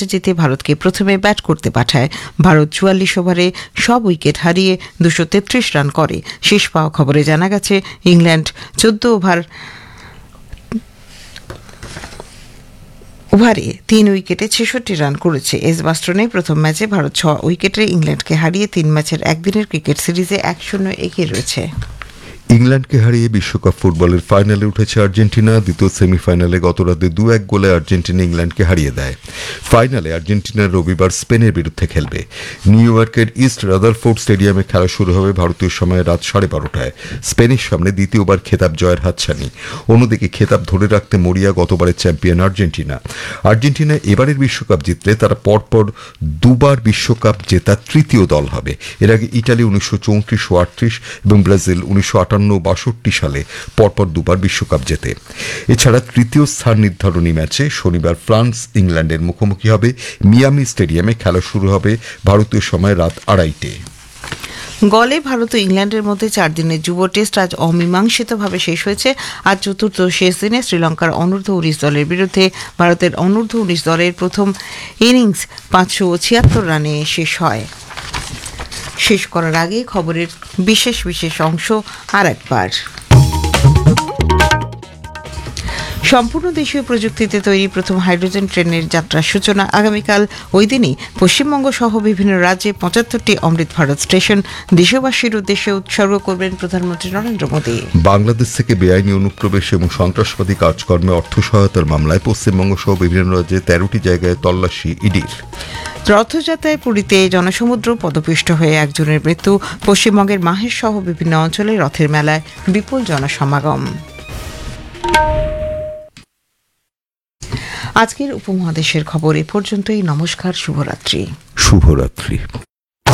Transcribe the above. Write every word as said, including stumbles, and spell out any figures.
টসে জিতে ভারতকে প্রথমে ব্যাট করতে পাঠায়। ভারত চুয়াল্লিশ ওভারে সব উইকেট হারিয়ে দুশো তেত্রিশ রান করে। শেষ পাওয়া খবরে জানা গেছে ইংল্যান্ড চোদ্দ ওভার ওভারে তিন উইকেটে ছেষট্টি রান করেছে। এজবাস্টনে প্রথম ম্যাচে ভারত ছ উইকেটে ইংল্যান্ডকে হারিয়ে তিন ম্যাচের একদিনের ক্রিকেট সিরিজে এক শূন্য এগিয়ে রয়েছে। ইংল্যান্ডকে হারিয়ে বিশ্বকাপ ফুটবলের ফাইনালে উঠেছে আর্জেন্টিনা। দ্বিতীয় সেমিফাইনালে গতরাতে দু এক গোলে আর্জেন্টিনা ইংল্যান্ডকে হারিয়ে দেয়। ফাইনালে আর্জেন্টিনা রবিবার স্পেনের বিরুদ্ধে খেলবে। নিউ ইয়র্কের ইস্ট রাদারফোর্ড স্টেডিয়ামে খেলা শুরু হবে ভারতীয় সময় রাত সাড়ে বারোটায়। স্পেনের সামনে দ্বিতীয়বার খেতাব জয়ের হাতছানি। অন্যদিকে খেতাব ধরে রাখতে মরিয়া গতবারের চ্যাম্পিয়ন আর্জেন্টিনা। আর্জেন্টিনা এবারের বিশ্বকাপ জিতলে তারা পরপর দুবার বিশ্বকাপ জেতা তৃতীয় দল হবে। এর আগে ইটালি উনিশশো চৌত্রিশ ও আটত্রিশ এবং ব্রাজিল উনিশশো আটান্ন বাষট্টি সালে পরপর দুবার বিশ্বকাপ জেতে। এছাড়া তৃতীয় স্থান নির্ধারণী ম্যাচে শনিবার ফ্রান্স ইংল্যান্ডের মুখোমুখি হবে। মিয়ামি স্টেডিয়ামে খেলা শুরু হবে ভারতীয় সময় রাত আড়াইটে। গলে ভারত ও ইংল্যান্ডের মধ্যে চার দিনের যুব টেস্ট আজ অমীমাংসিতভাবে শেষ হয়েছে। আজ চতুর্থ শেষ দিনে শ্রীলঙ্কার অনূর্ধ্ব উনিশ দলের বিরুদ্ধে ভারতের অনূর্ধ্ব উনিশ দলের প্রথম ইনিংস পাঁচশো ছিয়াত্তর রানে শেষ হয়। শেষ করার আগে খবরের বিশেষ বিশেষ অংশ আর একবার। সম্পূর্ণ দেশীয় প্রযুক্তিতে তৈরি প্রথম হাইড্রোজেন ট্রেনের যাত্রার সূচনা আগামীকাল। ওই দিনই পশ্চিমবঙ্গ সহ বিভিন্ন রাজ্যে পঁচাত্তরটি অমৃত ভারত স্টেশন দেশবাসীর উদ্দেশ্যে উৎসর্গ করবেন প্রধানমন্ত্রী নরেন্দ্র মোদী। বাংলাদেশ থেকে বেআইনি অনুপ্রবেশ এবং সন্ত্রাসবাদী কাজকর্মে অর্থ সহায়তার মামলায় পশ্চিমবঙ্গ সহ বিভিন্ন রাজ্যে তেরোটি জায়গায় তল্লাশি ইডির। রথযাত্রায় পুরীতে জনসমুদ্র পদপিষ্ট হয়ে একজনের মৃত্যু। পশ্চিমবঙ্গের মাহেশ সহ বিভিন্ন অঞ্চলে রথের মেলায় বিপুল জনসমাগম। আজকের উপমহাদেশের খবর এ পর্যন্তই। নমস্কার, শুভরাত্রি। শুভরাত্রি।